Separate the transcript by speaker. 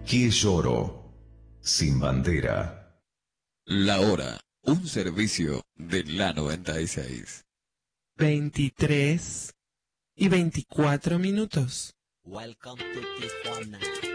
Speaker 1: ¿Qué lloro? Sin bandera.
Speaker 2: La hora, un servicio de la 96.
Speaker 3: 23:24.
Speaker 4: Welcome to Tijuana.